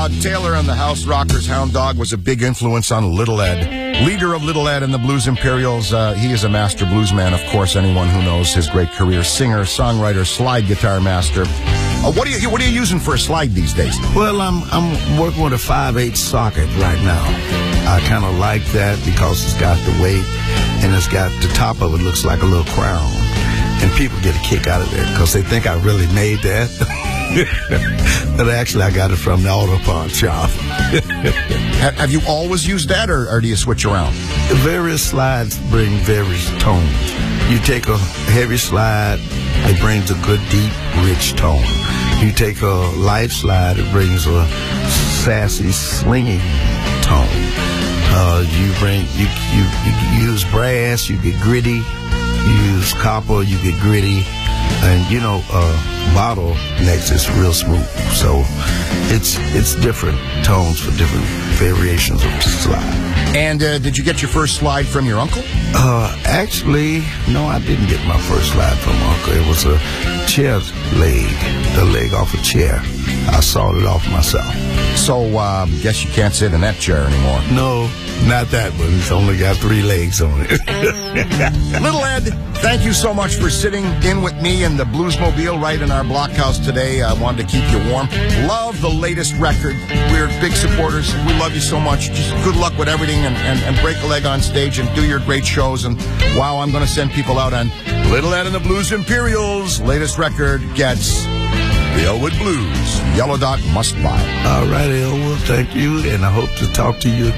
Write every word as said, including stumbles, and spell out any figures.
Bud Taylor and the House Rockers. Hound Dog was a big influence on Little Ed. Leader of Little Ed and the Blues Imperials. Uh, he is a master bluesman, of course, anyone who knows his great career. Singer, songwriter, slide guitar master. Uh, what are you What are you using for a slide these days? Well, I'm I'm working with a five eight socket right now. I kind of like that because it's got the weight and it's got the top of it looks like a little crown. And people get a kick out of it because they think I really made that. But actually, I got it from the auto pawn shop. Have you always used that, or, or do you switch around? Various slides bring various tones. You take a heavy slide, it brings a good, deep, rich tone. You take a light slide, it brings a sassy, slinging tone. Uh, you bring you, you you use brass, you get gritty. You use copper, you get gritty, and you know, uh, bottle next is real smooth. So it's it's different tones for different variations of slide. And uh, did you get your first slide from your uncle? Uh, actually, no, I didn't get my first slide from uncle. It was a chair leg, the leg off a chair. I sawed it off myself. So, uh, guess you can't sit in that chair anymore. No, not that one. It's only got three legs on it. Little Ed, thank you so much for sitting in with me in the Bluesmobile right in our blockhouse today. I wanted to keep you warm. Love the latest record. We're big supporters. We love you so much. Just good luck with everything, and, and, and break a leg on stage and do your great shows. And wow, I'm going to send people out on Little Ed and the Blues Imperials. Latest record gets the Elwood Blues. Yellow Dot must buy. All right, Elwood, thank you, and I hope to talk to you again.